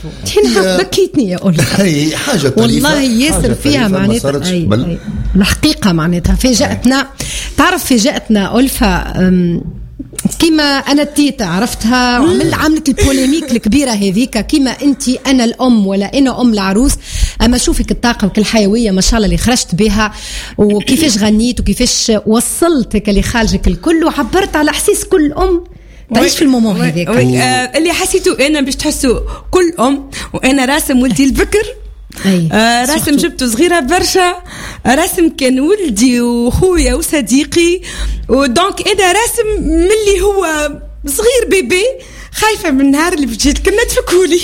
بكيتني يا ألفا. هي حاجة والله ياسر فيها معناتها الحقيقة معناتها فاجأتنا. تعرف فاجأتنا ألفا كما أنا التيتا عرفتها عملت البوليميك الكبيرة هذيك كما أنت أنا الأم ولا أنا أم العروس. أما شوفك الطاقة والحيوية ما شاء الله اللي خرجت بها وكيفاش غنيت وكيفاش وصلتك اللي خارجك الكل وعبرت على أحساس كل أم تعيش في المومون هذاك اللي حسيته أنا باش تحسوا كل أم. وأنا راسم ولدي البكر رسم جبته صغيرة برشا. رسم كان ولدي وخويا وصديقي ودونك إذا رسم ملي هو صغير بيبي خايفة من النهار اللي بجيت كنا تفكولي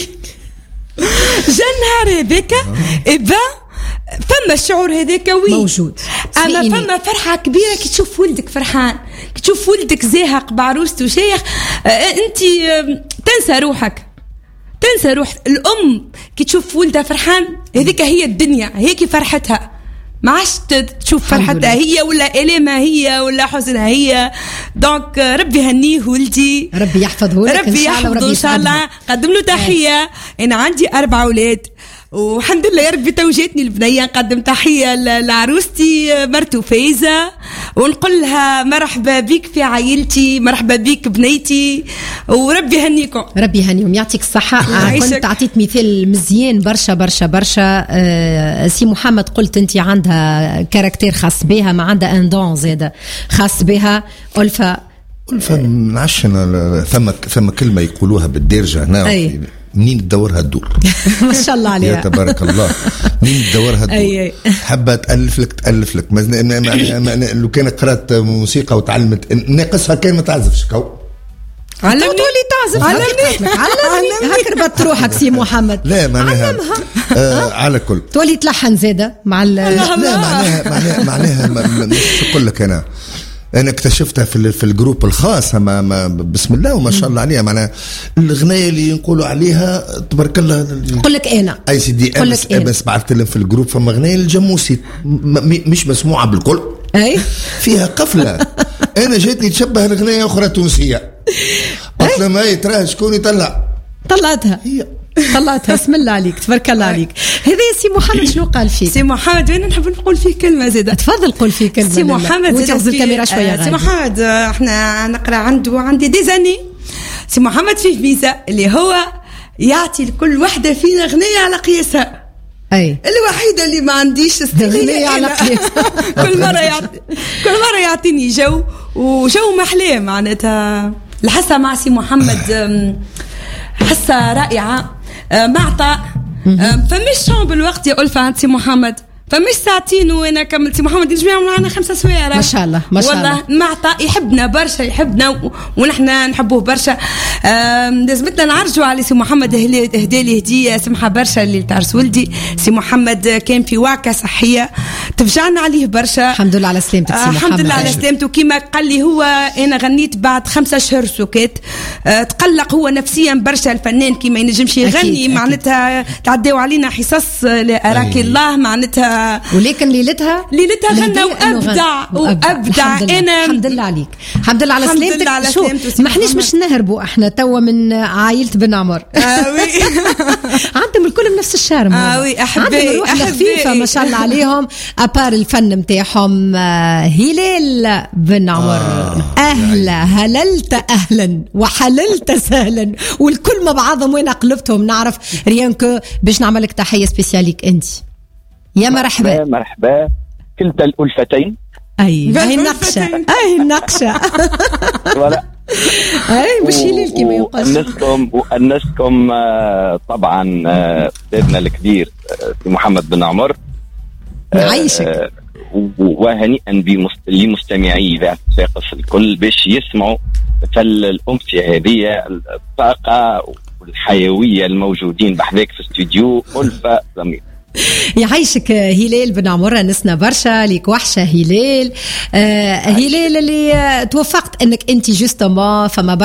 جا النهار هذاك إبا فما الشعور هذاك موجود. أما فما فرحة كبيرة كي تشوف ولدك فرحان كي تشوف ولدك زاهق بعروسته شيخ أنت تنسى روحك تنسى روح الأم كي تشوف ولدها فرحان هذيك هي الدنيا هيك فرحتها ما عادش تشوف فرحتها هي ولا إلمها هي ولا حزنها هي. دونك ربي هنيه ولدي ربي يحفظه لك ربي يحفظه إن شاء الله. قدم له تحية. أنا عندي 4 أولاد والحمد لله يا ربي توجتني البنية نقدم تحية لعروستي مرتو فايزة ونقول لها مرحبا بك في عائلتي مرحبا بك بنيتي وربي هنيكم. ربي هنيهم يعطيك الصحة. كنت عطيت مثال مزيان برشا برشا برشا. سي محمد قلت انت عندها كاركتير خاص بها ما عندها اندون زيادة خاص بها. ألفا نعشنا ثم كلمة يقولوها بالدارجة هنا منين تدورها الدور ما شاء الله عليها تبارك الله. منين تدورها الدور حابة تألف لك لو كان قرأت موسيقى وتعلمت ناقصها كان ما تعزفش علمني تعزف علمني هكا ربط روحك سي محمد. لا معناها على كل تولي تلحن زادة مع لا معناها مش أقول لك أنا اكتشفتها في الجروب الخاص ما بسم الله وما شاء الله عليها. معناها الغناية اللي ينقولوا عليها تبارك الله. قل لك أنا أي سيدي بس بعثت لهم في الجروب فما غناية الجاموسي مش مسموعة بالكل أي فيها قفلة. أنا جاتني تشبه الغناية أخرى تونسية قلت لهم هاي ترى شكون طلعتها هي طلعتها. بسم الله عليك تبارك الله عليك. هذا سي محمد شنو قال فيه؟ سي محمد وانا نحب نقول فيه كلمه زاده. تفضل قول فيه كلمه. سي محمد وتغزل الكاميرا شويه. سي محمد احنا نقرا عندي ديزاني. سي محمد فيه ميزه اللي هو يعطي لكل وحده فينا غنيه على قياسها. اي الوحيده اللي ما عنديش غنيه على قياسها. كل مره يعطيني جو محلاه معناتها. الحصه مع سي محمد حصه رائعه معطى. فمش شعب الوقت يا ألفا عند سي محمد فمش ساعتين وانا كملت. سي محمد يجمع معنا 5 سوايع ما شاء الله ما شاء الله. والله معطى يحبنا برشا يحبنا ونحن نحبوه برشا. لازمتنا نعرجوا على سي محمد. هدالي هديه سمحه برشا اللي تعرس ولدي. سي محمد كان في وعكه صحيه تفجعنا عليه برشا. الحمد لله على سلامتك سي محمد. الحمد لله على سلامته. كما قال لي هو انا غنيت بعد 5 أشهر سكات. تقلق هو نفسيا برشا الفنان كي ما ينجمش يغني معناتها تعداو علينا حصص اراك الله معناتها. ولكن ليلتها غنى وابدع. انا الحمد لله عليك. الحمد لله على سلامتك. شو ما احناش مش نهربوا احنا توا من عائله بن عمر. عندهم الكل نفس الشارم. عندهم روح خفيفه ما شاء الله عليهم. ابار الفن نتاعهم. هلال بن عمر اهلا هللت اهلا وحللت سهلا والكل مع بعضهم. وين قلبتهم نعرف ريانكو باش نعملك تحيه سبيسياليك انت. يا مرحبا مرحبا كلتا الألفتين. هاي النقشة ولا باش هلال كما يقال. وأنستكم طبعا أستاذنا الكبير محمد بن عمر يعيشك. وهنيئا لمستمعي إذاعة صفاقس الكل باش يسمعوا فالأمسية هذه الطاقة والحيوية الموجودين بحذاك في استوديو ألفا ضمير. يعيشك هلال بن عمر. نسنا برشا ليك وحشة هلال. هلال اللي توفقت انك انت جوستومون فما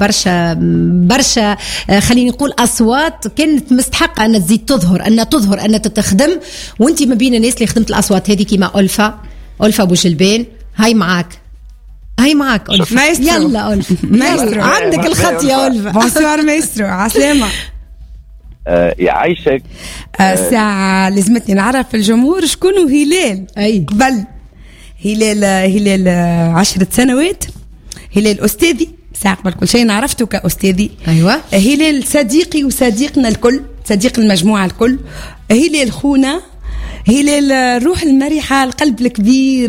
برشا خليني نقول اصوات كانت مستحقة ان تزيد تظهر ان تتخدم وانت ما بين الناس اللي خدمت الاصوات هذه كيما ألفا ابو جلبان. هاي معاك ألفا. يلا ألفا عندك الخط يا ألفا. بونسوار مايسترو عسلامة. يعيشك. ساعة لازمتني نعرف الجمهور شكون هلال. أي قبل هلال 10 سنوات، هلال أستاذي ساعة قبل كل شيء عرفته كأستاذي. أيوة. هلال صديقي وصديقنا الكل، صديق المجموعة الكل. هلال خونا، هلال الروح المرحة، القلب الكبير.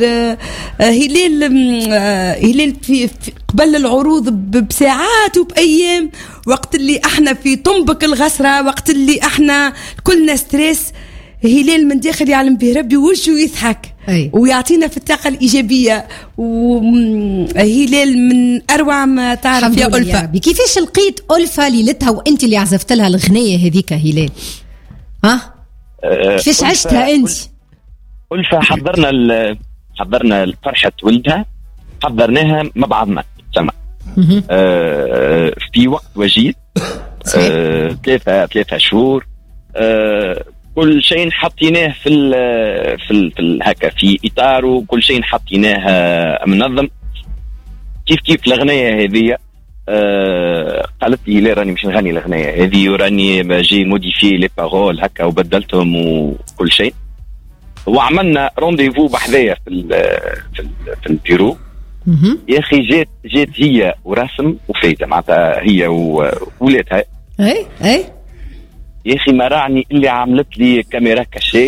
هلال في قبل العروض بساعات وبأيام، وقت اللي احنا في طنبك الغسرة، وقت اللي احنا كلنا ستريس، هلال من داخل يعلم به ربي وجهه يضحك ويعطينا في الطاقة الإيجابية. وهلال من أروع ما تعرف يا ألفة. كيفاش لقيت ألفة ليلتها وأنت اللي عزفت لها الغنية هذيك هلال؟ ها؟ كيفاش عشتها أنت؟ ألفة حضرنا فرحة ولدها، حضرناها مع بعضنا سما في وقت وجيز. 3 شهور. كل شيء حطيناه في هكا في اطار، وكل شيء حطيناه منظم. كيف الاغنيه هذه قالت لي لا راني مش نغني الاغنيه هذه، وراني جي موديفي لي بارول هكا وبدلتهم وكل شيء. وعملنا رونديفو بحذايا في البيرو. يا اخي جات هي ورسم وفايده معناتها هي وولادها. اي يا اخي ما رعني اللي عملت لي كاميرا كاشي.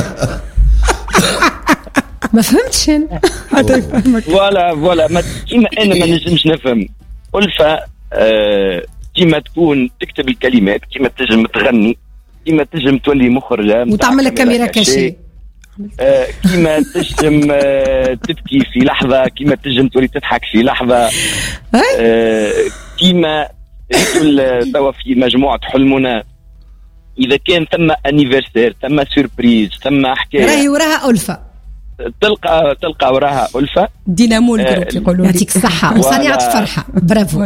ما فهمتش انا. ولا ما كيما انا ما نجمش نفهم. ألفة كيما تكون تكتب الكلمات، كيما تنجم تغني، كيما تنجم تولي مخرجه وتعمل لك كاميرا كاشي، كيما تنجم تبكي في لحظه، كيما تنجم تولي تضحك في لحظه. كيما توا في مجموعه حلمنا، إذا كان ثم انيفرسير، ثم سوربريز، ثم حكاية راهي وراها ألفة، تلقى وراها ألفة. دينامو الجروب يقولوا. يعطيك الصحة وصانعة الفرحة. برافو.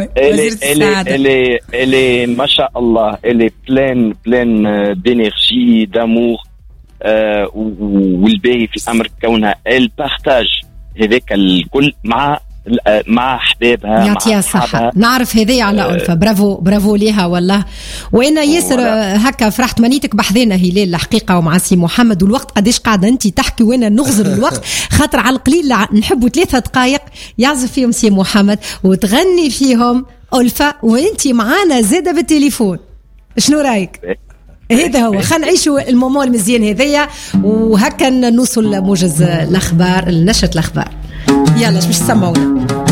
اللي ما شاء الله اللي بلان دينيرجي دامور، والباهي في أمر كونها البارتاج هذاك الكل مع حبابها. يعطيها الصحة. نعرف هذه على ألفة. برافو ليها والله. وأنا ياسر هكا فرحت منيتك بحذينا هلال الحقيقة ومع سي محمد. والوقت قديش قاعدة أنت تحكي وأنا نغزر الوقت، خاطر على القليل نحبوا 3 دقائق يعزف فيهم سي محمد وتغني فيهم ألفة وأنت معانا زادة بالتليفون. شنو رأيك؟ هذا هو. خلينا نعيشوا المومون المزيان هذيا، وهكا نوصل موجز الأخبار، نشرة الأخبار. يلا باش تسمعونا.